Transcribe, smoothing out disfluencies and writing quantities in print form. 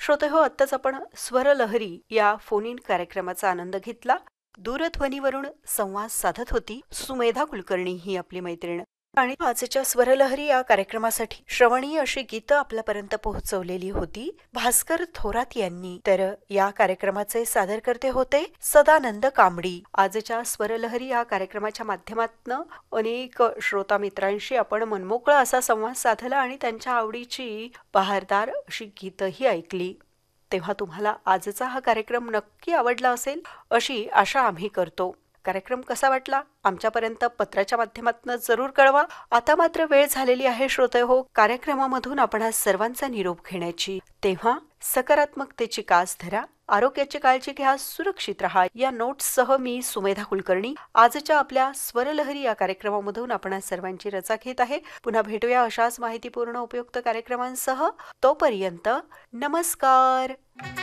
श्रोतेहो, आत्ताच आपण स्वरलहरी या फोन इन कार्यक्रमाचा आनंद घेतला. दूरध्वनीवरून संवाद साधत होती सुमेधा कुलकर्णी ही आपली मैत्रीण. आणि आजच्या स्वरलहरी या कार्यक्रमासाठी श्रवणीय अशी गीतं आपल्यापर्यंत पोहोचवलेली होती भास्कर थोरात यांनी. तर या कार्यक्रमाचे सादरकर्ते होते सदानंद कांबडी. आजच्या स्वरलहरी या कार्यक्रमाच्या माध्यमातून अनेक श्रोता मित्रांशी आपण मनमोकळा असा संवाद साधला आणि त्यांच्या आवडीची बहारदार अशी गीतंही ऐकली. तेव्हा तुम्हाला आजचा हा कार्यक्रम नक्की आवडला असेल अशी आशा आम्ही करतो. कार्यक्रम कसा वाटला आमच्यापर्यंत पत्राच्या माध्यमातून जरूर कळवा. आता मात्र वेळ झालेली आहे श्रोतेहो कार्यक्रमामधून आपण सर्वांचा निरोप घेण्याची. तेव्हा सकारात्मकतेची कास धरा, आरोग्याची काळजी घ्या, सुरक्षित राहा या नोट्ससह मी सुमेधा कुलकर्णी आजच्या आपल्या स्वरलहरी या कार्यक्रमामधून आपण सर्वांची रजा घेत आहे. पुन्हा भेटूया अशाच माहितीपूर्ण उपयुक्त कार्यक्रमांसह. तोपर्यंत नमस्कार.